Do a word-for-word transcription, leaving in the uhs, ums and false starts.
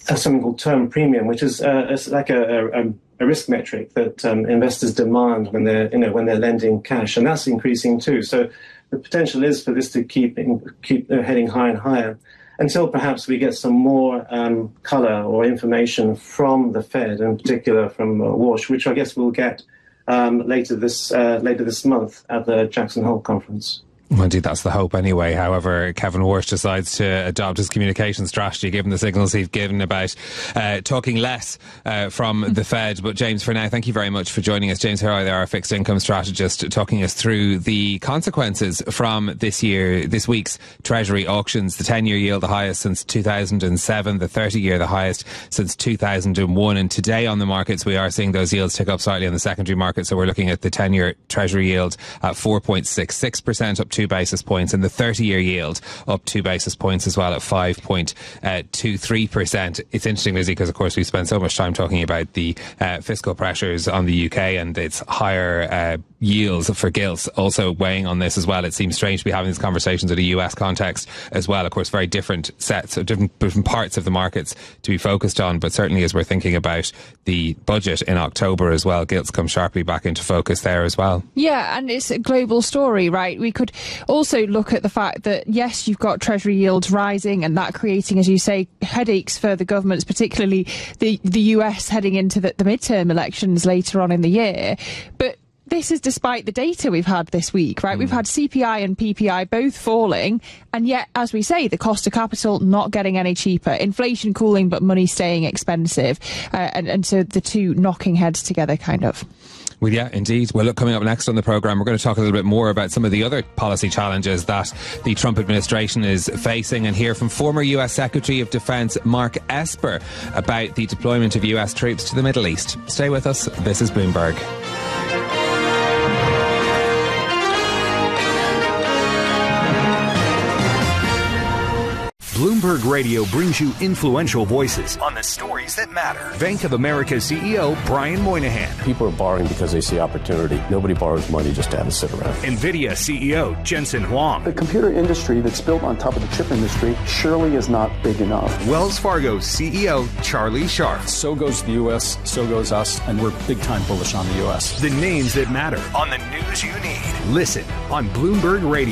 something called term premium, which is uh, it's like a, a, a risk metric that um, investors demand when they're you know when they're lending cash, and that's increasing too. So the potential is for this to keep keep uh, heading higher and higher until perhaps we get some more um, colour or information from the Fed, in particular from uh, Walsh, which I guess we'll get um, later this uh, later this month at the Jackson Hole conference. Well, indeed, that's the hope anyway. However, Kevin Walsh decides to adopt his communication strategy, given the signals he's given about uh, talking less uh, from the Fed. But James, for now, thank you very much for joining us. James Harrow, our fixed income strategist, talking us through the consequences from this year, this week's Treasury auctions. The ten-year yield, the highest since two thousand seven, the thirty-year, the highest since two thousand one. And today on the markets, we are seeing those yields tick up slightly on the secondary market. So we're looking at the ten-year Treasury yield at four point six six percent, up two basis points, and the thirty-year yield up two basis points as well at five point two three percent. It's interesting, Lizzie, because of course we spent so much time talking about the uh, fiscal pressures on the U K and its higher uh, yields for gilts also weighing on this as well. It seems strange to be having these conversations in a U S context as well. Of course, very different sets of different, different parts of the markets to be focused on, but certainly as we're thinking about the budget in October as well, gilts come sharply back into focus there as well. Yeah, and it's a global story, right? We could also look at the fact that, yes, you've got Treasury yields rising and that creating, as you say, headaches for the governments, particularly the, the U S heading into the, the midterm elections later on in the year. But this is despite the data we've had this week, right? Mm. We've had C P I and P P I both falling, and yet, as we say, the cost of capital not getting any cheaper. Inflation cooling, but money staying expensive. Uh, and, and so the two knocking heads together, kind of. Well, yeah, indeed. Well, look, coming up next on the programme, we're going to talk a little bit more about some of the other policy challenges that the Trump administration is facing, and hear from former U S Secretary of Defence Mark Esper about the deployment of U S troops to the Middle East. Stay with us. This is Bloomberg. Bloomberg Radio brings you influential voices on the stories that matter. Bank of America C E O Brian Moynihan. People are borrowing because they see opportunity. Nobody borrows money just to have it sit around. NVIDIA C E O Jensen Huang. The computer industry that's built on top of the chip industry surely is not big enough. Wells Fargo C E O Charlie Scharf. So goes the U S, so goes us, and we're big time bullish on the U S. The names that matter on the news you need. Listen on Bloomberg Radio.